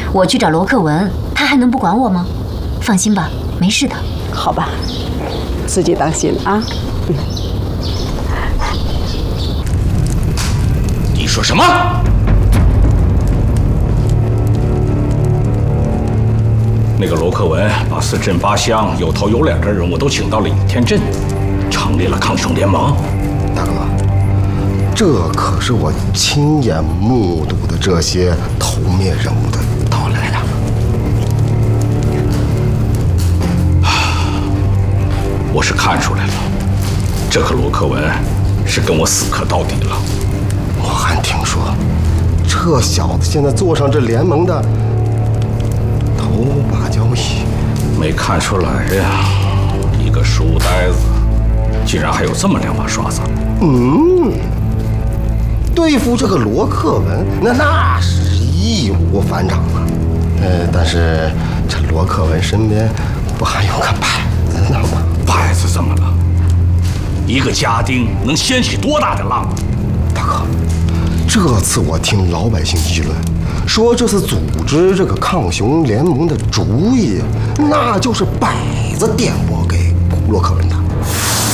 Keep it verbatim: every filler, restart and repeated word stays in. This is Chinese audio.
我去找罗克文，他还能不管我吗？放心吧，没事的。 好吧，自己当心啊。嗯。 你说什么？那个罗克文把四镇八乡有头有脸的人物都请到了倚天镇，成立了抗匈联盟。 大哥，这可是我亲眼目睹的这些头面人物的到来呀！ 我是看出来了，这个罗克文是跟我死磕到底了。 我还听说，这小子现在坐上这联盟的头把交椅， 没看出来呀，一个书呆子，竟然还有这么两把刷子。 嗯，对付这个罗克文，那那是易如反掌啊。呃，但是这罗克文身边不还有个摆子呢吗？ 摆子怎么了？一个家丁能掀起多大的浪？ 大哥，这次我听老百姓议论，说这次组织这个抗匈联盟的主意，那就是摆子点拨给罗克文的。